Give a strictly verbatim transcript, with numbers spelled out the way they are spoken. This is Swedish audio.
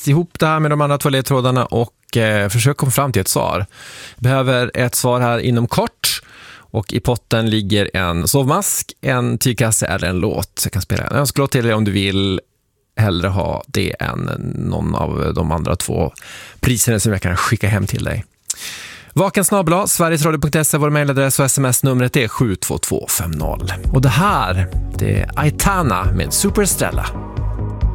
läst ihop det här med de andra två ledtrådarna och eh, försökt komma fram till ett svar. Jag behöver ett svar här inom kort. Och i potten ligger en sovmask, en tygkasse eller en låt. Jag kan spela en önskelåt till dig om du vill hellre ha det än någon av de andra två priserna som jag kan skicka hem till dig. Vaken snabel-a, sverigesradio punkt se, vår mejladress och sms-numret är sju två två fem noll. Och det här, det är Aitana med Superstella.